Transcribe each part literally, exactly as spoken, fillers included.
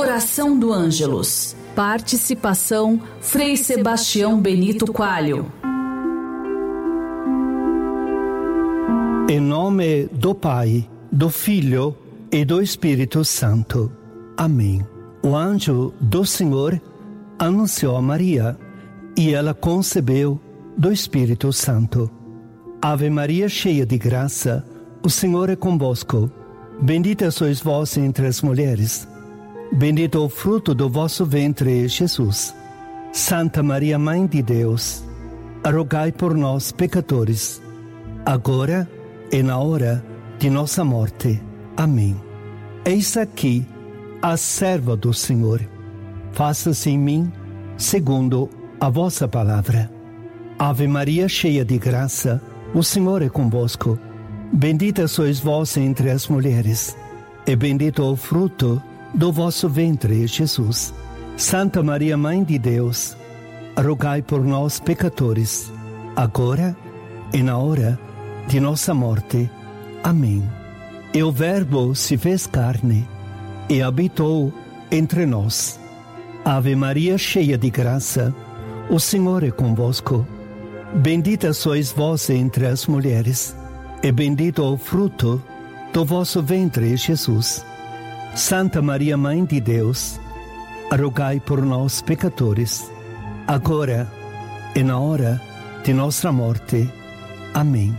Oração do Ângelus. Participação Frei Sebastião Benito Coelho. Em nome do Pai, do Filho e do Espírito Santo. Amém. O anjo do Senhor anunciou a Maria, e ela concebeu do Espírito Santo. Ave Maria, cheia de graça, o Senhor é convosco. Bendita sois vós entre as mulheres. Bendito o fruto do vosso ventre, Jesus. Santa Maria, Mãe de Deus, rogai por nós, pecadores, agora e na hora de nossa morte. Amém. Eis aqui a serva do Senhor. Faça-se em mim segundo a vossa palavra. Ave Maria, cheia de graça, o Senhor é convosco. Bendita sois vós entre as mulheres, e bendito o fruto do vosso ventre, Jesus. Santa Maria, Mãe de Deus, rogai por nós, pecadores, agora e na hora de nossa morte. Amém. E o Verbo se fez carne e habitou entre nós. Ave Maria, cheia de graça, o Senhor é convosco. Bendita sois vós entre as mulheres, e bendito o fruto do vosso ventre, Jesus. Santa Maria, Mãe de Deus, rogai por nós, pecadores, agora e na hora de nossa morte. Amém.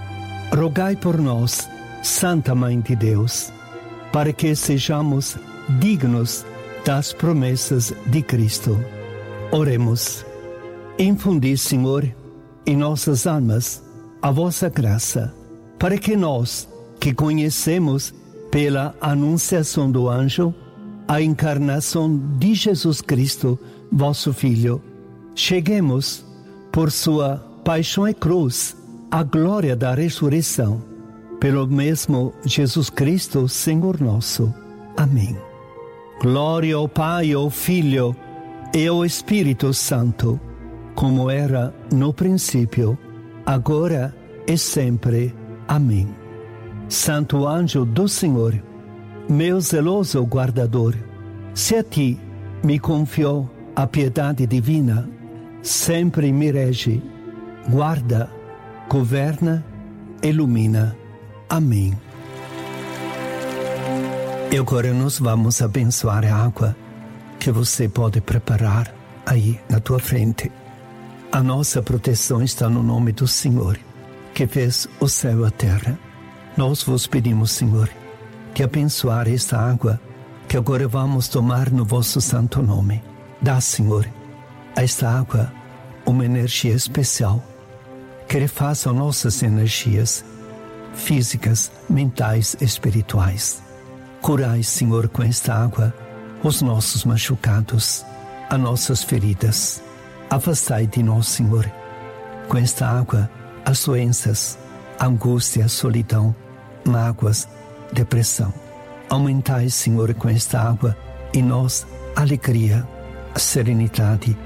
Rogai por nós, Santa Mãe de Deus, para que sejamos dignos das promessas de Cristo. Oremos. Infundi, Senhor, em nossas almas a vossa graça, para que nós, que conhecemos pela anunciação do anjo a encarnação de Jesus Cristo, vosso Filho, cheguemos, por sua paixão e cruz, à glória da ressurreição, pelo mesmo Jesus Cristo, Senhor nosso. Amém. Glória ao Pai, ao Filho e ao Espírito Santo, como era no princípio, agora e sempre. Amém. Santo anjo do Senhor, meu zeloso guardador, se a ti me confiou a piedade divina, sempre me rege, guarda, governa, ilumina. Amém. E agora nós vamos abençoar a água que você pode preparar aí na tua frente. A nossa proteção está no nome do Senhor, que fez o céu e a terra. Nós vos pedimos, Senhor, que abençoar esta água que agora vamos tomar no vosso santo nome. Dá, Senhor, a esta água uma energia especial, que refaça nossas energias físicas, mentais e espirituais. Curai, Senhor, com esta água os nossos machucados, as nossas feridas. Afastai de nós, Senhor, com esta água as doenças, a angústia, a solidão, mágoas, depressão. Aumentai, Senhor, com esta água em nós a alegria, a serenidade,